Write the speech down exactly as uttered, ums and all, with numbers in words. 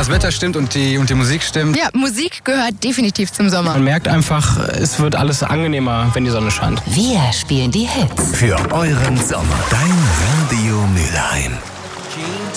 das Wetter stimmt und die, und die Musik stimmt. Ja, Musik gehört definitiv zum Sommer. Man merkt einfach, es wird alles angenehmer, wenn die Sonne scheint. Wir spielen die Hits. Für euren Sommer. Dein Radio Mülheim.